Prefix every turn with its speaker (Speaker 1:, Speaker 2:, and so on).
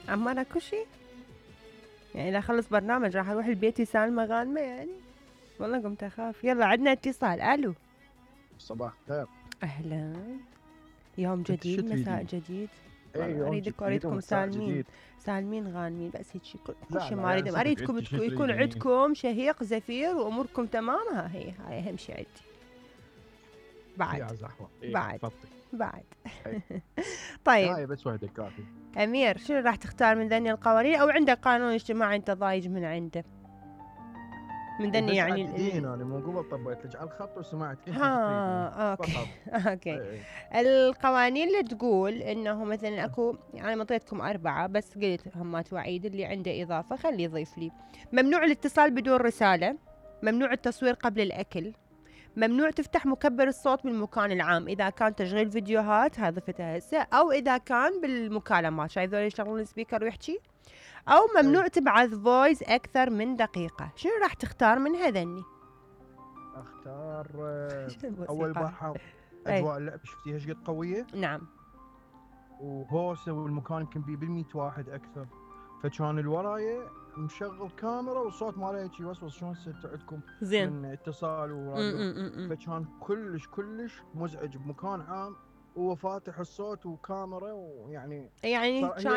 Speaker 1: أما أنا كل شيء يعني إذا خلص برنامج راح أروح البيت سالمة غانمة يعني. والله قمت أخاف. يلا عندنا اتصال. ألو.
Speaker 2: صباح الخير.
Speaker 1: أهلا. يوم
Speaker 2: انت شو
Speaker 1: جديد، مساء
Speaker 2: تريدين؟
Speaker 1: جديد.
Speaker 2: اي
Speaker 1: والله
Speaker 2: يوم جديد
Speaker 1: أريدكم
Speaker 2: ومساء
Speaker 1: سالمين،
Speaker 2: جديد.
Speaker 1: سالمين غانمين، بس هيك كل
Speaker 2: لا
Speaker 1: شيء
Speaker 2: لا
Speaker 1: ما
Speaker 2: يا
Speaker 1: أريد،
Speaker 2: نسيتك،
Speaker 1: أريدكم
Speaker 2: انت شو
Speaker 1: يكون
Speaker 2: تريدين؟
Speaker 1: عندكم شهيق زفير وأموركم تمام. هاي أهم شيء عندي. بعد
Speaker 2: يا زحمة
Speaker 1: بعد
Speaker 2: تفضي.
Speaker 1: بعد.
Speaker 2: اي
Speaker 1: طيب
Speaker 2: هاي بس وحدة كافي.
Speaker 1: أمير، شنو راح تختار من ذني القوانين، أو عندك قانون اجتماعي أنت ضايج من عنده من
Speaker 2: اي
Speaker 1: ذني
Speaker 2: بس
Speaker 1: يعني
Speaker 2: عددين، انا من قبل طبيت لك على الخط وسمعت انت شو تريدين
Speaker 1: ها أوكي.
Speaker 2: فقط.
Speaker 1: أوكي.
Speaker 2: اي
Speaker 1: القوانين اللي تقول إنه مثلا أكو، يعني منطيتكم 4 بس قلت همات وعيد اللي عنده إضافة خليه يضيف لي. ممنوع الاتصال بدون رسالة، ممنوع التصوير قبل الأكل، ممنوع تفتح مكبر الصوت بالمكان العام إذا كان تشغيل فيديوهات، هذا فتها هسه، أو إذا كان بالمكالمات، شايف ذول يشغلون السبيكر ويحكي، أو
Speaker 2: اي
Speaker 1: ممنوع تبعث فويس أكثر من دقيقة. شنو راح تختار من هذني؟
Speaker 2: اختار
Speaker 1: شنو
Speaker 2: اول
Speaker 1: الموسيقى هاي؟
Speaker 2: بحر.
Speaker 1: أي
Speaker 2: اجواء اللعب شفتيها ايش قد قوية،
Speaker 1: نعم.
Speaker 2: وهوسة، والمكان يمكن بيه بال100 واحد اكثر. فكان الوراية مشغل كاميرا وصوت ماله هيك يوسوس شلون عندكم
Speaker 1: زين.
Speaker 2: من اتصال وراديو. فكان كلش مزعج بمكان عام، وهو فاتح الصوت وكاميرا ويعني
Speaker 1: يعني
Speaker 2: صار
Speaker 1: كان
Speaker 2: هي